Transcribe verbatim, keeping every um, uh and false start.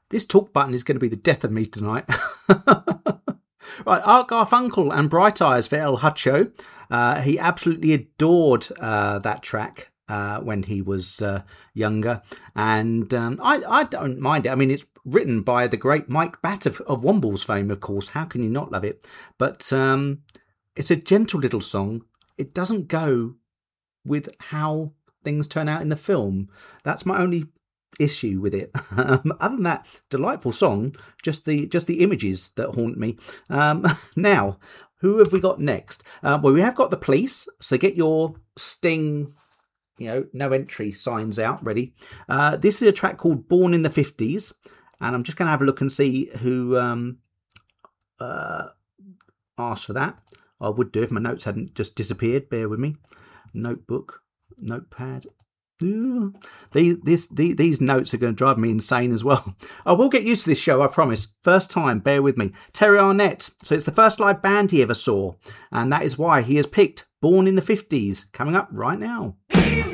This talk button is going to be the death of me tonight. Right, Art Garfunkel and Bright Eyes for El Hutcho. Uh, he absolutely adored uh, that track uh, when he was uh, younger. And um, I, I don't mind it. I mean, it's written by the great Mike Batt of, of Womble's fame, of course. How can you not love it? But um, it's a gentle little song. It doesn't go with how things turn out in the film. That's my only issue with it. Um, other than that, delightful song. Just the just the images that haunt me. Um, now, who have we got next? Uh, well, we have got the Police. So get your Sting, you know, no entry signs out ready. Uh, this is a track called "Born in the fifties," and I'm just going to have a look and see who um, uh, asked for that. I would do if my notes hadn't just disappeared. Bear with me. Notebook, notepad. These, this, these, these notes are going to drive me insane as well. I will get used to this show, I promise. First time, bear with me. Terry Arnett. So it's the first live band he ever saw. And that is why he has picked Born in the fifties, coming up right now.